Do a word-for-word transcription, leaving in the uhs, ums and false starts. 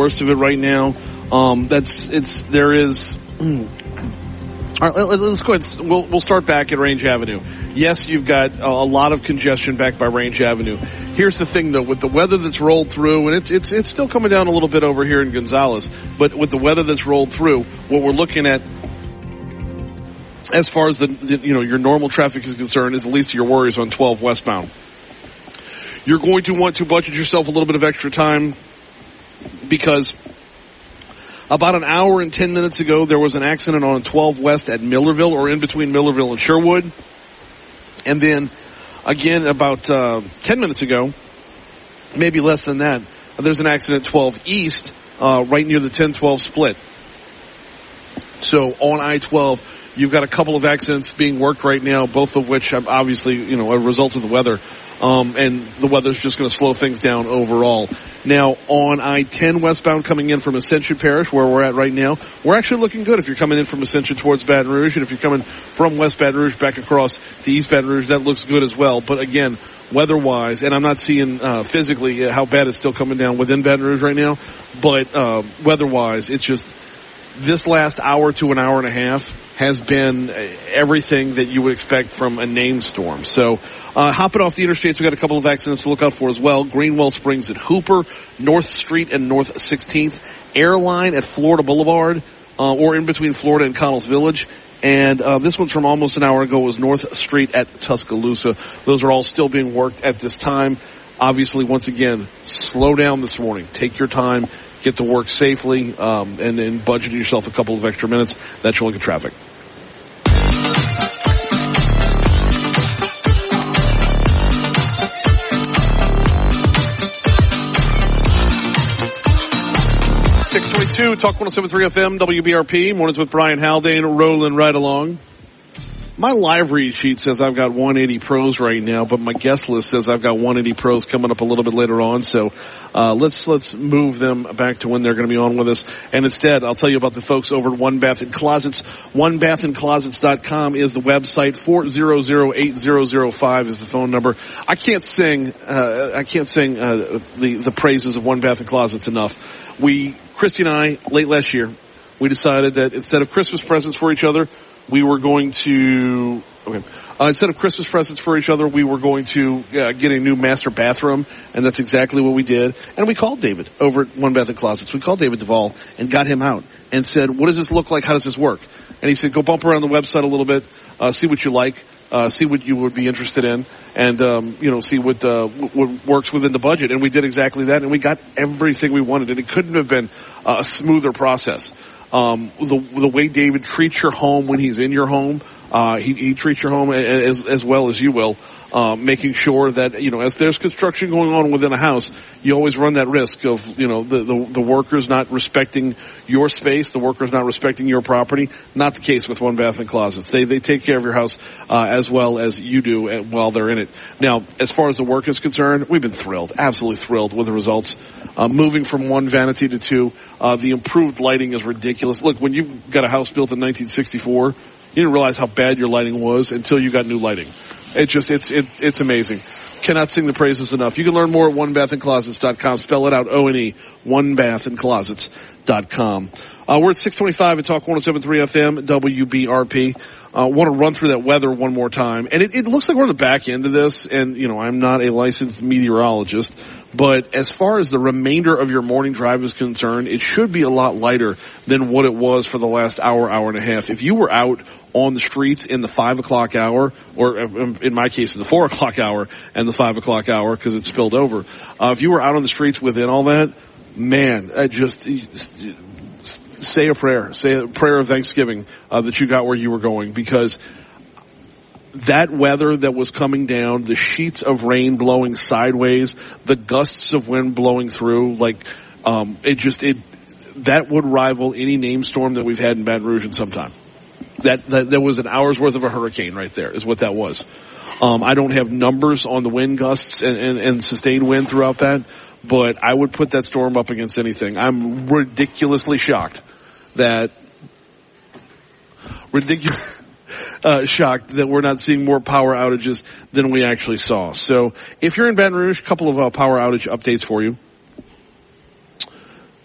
worst of it right now. Um, that's, it's, there is, mm. All right, let's go ahead. We'll, we'll start back at Range Avenue. Yes, you've got a lot of congestion back by Range Avenue. Here's the thing though, with the weather that's rolled through, and it's, it's, it's still coming down a little bit over here in Gonzales, but with the weather that's rolled through, what we're looking at as far as the, the you know, your normal traffic is concerned is the least of your worries on twelve westbound. You're going to want to budget yourself a little bit of extra time because about an hour and ten minutes ago, there was an accident on twelve West at Millerville, or in between Millerville and Sherwood. And then, again, about uh, ten minutes ago, maybe less than that, there's an accident at twelve East, uh, right near the ten twelve split. So on I twelve, you've got a couple of accidents being worked right now, both of which are obviously, you know, a result of the weather. Um, and the weather's just going to slow things down overall. Now, on I ten westbound coming in from Ascension Parish, where we're at right now, we're actually looking good if you're coming in from Ascension towards Baton Rouge, and if you're coming from West Baton Rouge back across to East Baton Rouge, that looks good as well. But again, weather-wise, and I'm not seeing uh, physically how bad it's still coming down within Baton Rouge right now, but uh, weather-wise, it's just this last hour to an hour and a half has been everything that you would expect from a named storm. So, uh, hopping off the interstates, we got a couple of accidents to look out for as well. Greenwell Springs at Hooper, North Street and North sixteenth, Airline at Florida Boulevard, uh, or in between Florida and Connells Village. And, uh, this one's from almost an hour ago was North Street at Tuscaloosa. Those are all still being worked at this time. Obviously, once again, slow down this morning. Take your time. Get to work safely, um, and then budget yourself a couple of extra minutes. That's your look at traffic. six twenty-two, Talk one oh seven point three F M, W B R P. Mornings with Brian Haldane, rolling right along. My live read sheet says I've got one eighty pros right now, but my guest list says I've got one eighty pros coming up a little bit later on. So uh let's let's move them back to when they're going to be on with us. And instead, I'll tell you about the folks over at One Bath and Closets. one bath and closets dot com is the website. four hundred, eight thousand five is the phone number. I can't sing uh I can't sing uh the the praises of One Bath and Closets enough. We Christy and I late last year, we decided that instead of Christmas presents for each other, we were going to, okay, uh, instead of Christmas presents for each other, we were going to uh, get a new master bathroom, and that's exactly what we did. And we called David over at One Bath and Closets. We called David Duvall and got him out and said, what does this look like? How does this work? And he said, go bump around the website a little bit, uh, see what you like, uh, see what you would be interested in, and, um, you know, see what, uh, what works within the budget. And we did exactly that, and we got everything we wanted, and it couldn't have been uh, a smoother process. Um, the, the way David treats your home when he's in your home, uh, he, he treats your home as, as well as you will, uh, making sure that, you know, as there's construction going on within a house, you always run that risk of, you know, the, the, the workers not respecting your space, the workers not respecting your property. Not the case with One Bath and Closets. They, they take care of your house, uh, as well as you do while they're in it. Now, as far as the work is concerned, we've been thrilled, absolutely thrilled with the results. Uh, moving from one vanity to two, uh, the improved lighting is ridiculous. Look, when you got a house built in nineteen sixty-four, you didn't realize how bad your lighting was until you got new lighting. It just, it's, it, it's amazing. Cannot sing the praises enough. You can learn more at one bath and closets dot com. Spell it out, O N E, one bath and closets dot com. Uh, we're at six twenty-five at Talk one oh seven point three F M, W B R P. Uh, want to run through that weather one more time. And it, it looks like we're on the back end of this, and, you know, I'm not a licensed meteorologist, but as far as the remainder of your morning drive is concerned, it should be a lot lighter than what it was for the last hour, hour and a half. If you were out on the streets in the five o'clock hour, or in my case, in the four o'clock hour and the five o'clock hour, because it spilled over, uh, if you were out on the streets within all that, man, I just... say a prayer, say a prayer of thanksgiving uh, that you got where you were going, because that weather that was coming down, the sheets of rain blowing sideways, the gusts of wind blowing through, like, um, it just, it, that would rival any named storm that we've had in Baton Rouge in some time. That, that, that was an hour's worth of a hurricane right there, is what that was. Um, I don't have numbers on the wind gusts and, and, and sustained wind throughout that, but I would put that storm up against anything. I'm ridiculously shocked that ridiculous uh shocked that we're not seeing more power outages than we actually saw. So if you're in Baton Rouge, a couple of uh, power outage updates for you.